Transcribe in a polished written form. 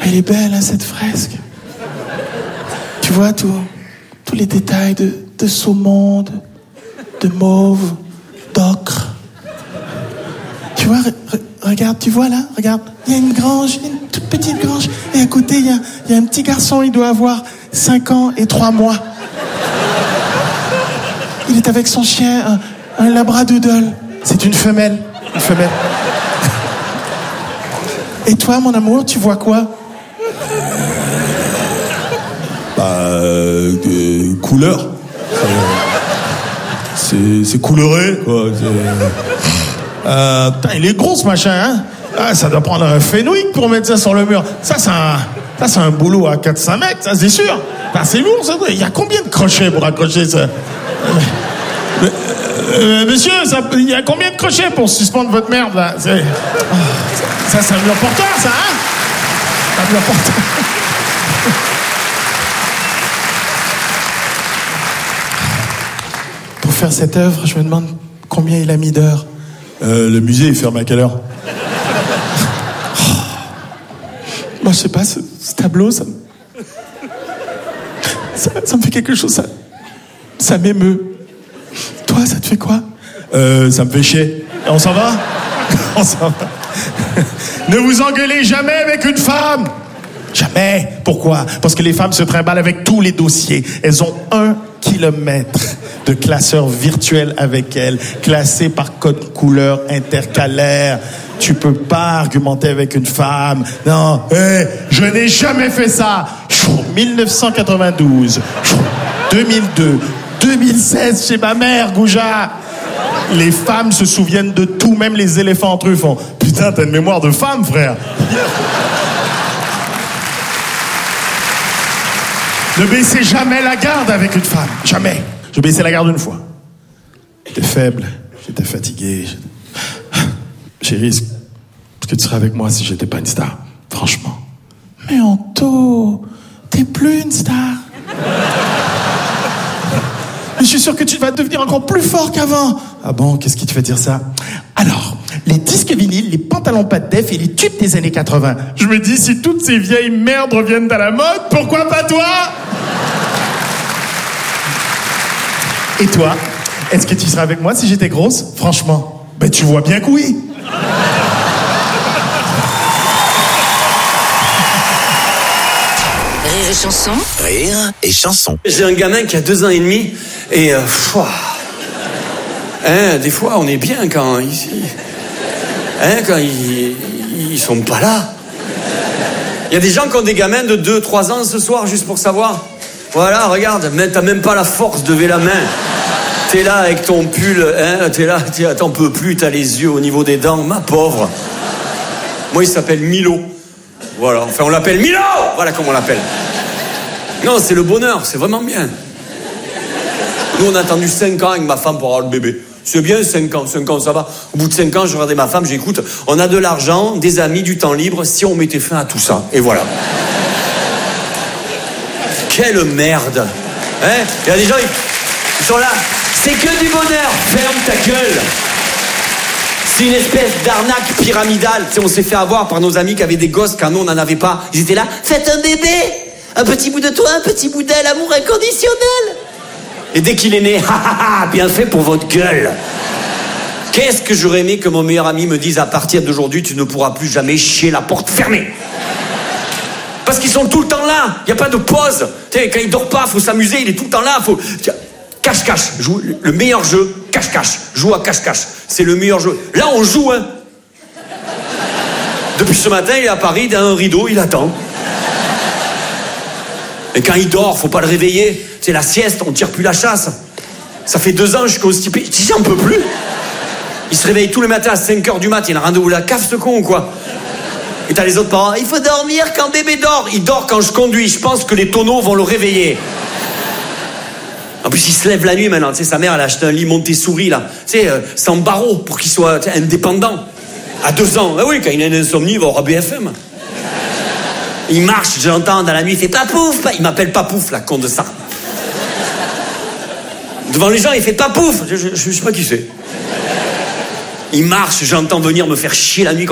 Elle est belle, hein, cette fresque. Tu vois tous les détails de saumon, de mauve, d'ocre. Tu vois, regarde, tu vois là, regarde. Il y a une grange, une toute petite grange. Et à côté, il y a un petit garçon, il doit avoir 5 ans et 3 mois. Il est avec son chien, un labradoodle. C'est une femelle. Une femelle. Et toi, mon amour, tu vois quoi? Couleur. C'est couleuré, quoi. Putain, il est gros, ce machin, hein? Ah, ça doit prendre un Fenwick pour mettre ça sur le mur. Ça, c'est un boulot à 4-5 mètres, ça, c'est sûr. Ah, c'est lourd, ça. Il y a combien de crochets pour accrocher ça? Monsieur, il y a combien de crochets pour suspendre votre merde, là? Ça, c'est un mur porteur, ça, hein? Un mur porteur. Pour faire cette œuvre, je me demande combien il a mis d'heures. Le musée, il ferme à quelle heure? Moi, je sais pas, ce tableau, ça me fait quelque chose, ça m'émeut. Toi, ça te fait quoi? Ça me fait chier. On s'en va? On s'en va. Ne vous engueulez jamais avec une femme! Jamais. Pourquoi? Parce que les femmes se trimballent avec tous les dossiers. Elles ont 1 kilomètre de classeur virtuel avec elles, classés par code couleur intercalaire. Tu peux pas argumenter avec une femme. Non, je n'ai jamais fait ça. 1992, 2002, 2016 chez ma mère, Gouja. Les femmes se souviennent de tout, même les éléphants entre eux font. Putain, t'as une mémoire de femme, frère. Ne baissez jamais la garde avec une femme. Jamais. Je baissais la garde une fois. J'étais faible, j'étais fatigué. Chérie, est-ce que tu serais avec moi si j'étais pas une star? Franchement. Mais Anto, t'es plus une star. Mais je suis sûr que tu vas devenir encore plus fort qu'avant. Ah bon, qu'est-ce qui te fait dire ça? Alors, les disques vinyles, les pantalons pas de def et les tubes des années 80. Je me dis, si toutes ces vieilles merdes reviennent à la mode, pourquoi pas toi? Et toi, est-ce que tu seras avec moi si j'étais grosse? Franchement, ben tu vois bien que oui. Rire et chanson. Rire et chanson. J'ai un gamin qui a 2 ans et demi et des fois on est bien quand ils sont pas là. Il y a des gens qui ont des gamins de 2-3 ans ce soir juste pour savoir. Voilà, regarde, t'as même pas la force de lever la main. T'es là avec ton pull, t'es là, t'en peux plus, t'as les yeux au niveau des dents, ma pauvre. Moi, il s'appelle Milo. Voilà, enfin, on l'appelle Milo. Voilà comment on l'appelle. Non, c'est le bonheur, c'est vraiment bien. Nous, on a attendu 5 ans avec ma femme pour avoir le bébé. C'est bien, 5 ans, ça va. Au bout de 5 ans, je regardais ma femme, j'écoute, on a de l'argent, des amis, du temps libre, si on mettait fin à tout ça. Et voilà. Quelle merde. Il y a des gens, ils sont là. C'est que du bonheur. Ferme ta gueule. C'est une espèce d'arnaque pyramidale. Tu sais, on s'est fait avoir par nos amis qui avaient des gosses quand nous, on n'en avait pas. Ils étaient là. Faites un bébé. Un petit bout de toi, un petit bout d'elle. Amour inconditionnel. Et dès qu'il est né, bien fait pour votre gueule. Qu'est-ce que j'aurais aimé que mon meilleur ami me dise à partir d'aujourd'hui, tu ne pourras plus jamais chier la porte fermée. Parce qu'ils sont tout le temps là. Il n'y a pas de pause. Tu sais, quand il dort pas, faut s'amuser. Il est tout le temps là. Faut cache-cache. Joue le meilleur jeu. Cache-cache. Joue à cache-cache. C'est le meilleur jeu. Là, on joue, hein. Depuis ce matin, il est à Paris, dans un rideau, il attend. Et quand il dort, faut pas le réveiller. C'est la sieste, on tire plus la chasse. Ça fait 2 ans, je suis constipé. Je dis, j'en peux plus. Il se réveille tous les matins à 5h du mat. Il a rendez-vous la cave, ce con, ou quoi? Et t'as les autres parents, il faut dormir quand bébé dort. Il dort quand je conduis, je pense que les tonneaux vont le réveiller. En plus, il se lève la nuit maintenant. Tu sais, sa mère, elle a acheté un lit Montessori, là. Tu sais, sans barreaux, pour qu'il soit indépendant. À 2 ans. Ah oui, quand il a une insomnie, il va au BFM. Il marche, je l'entends dans la nuit, il fait Papouf. Il m'appelle Papouf, la con de ça. Devant les gens, il fait Papouf. Je sais pas qui c'est. Il marche, j'entends venir me faire chier la nuit.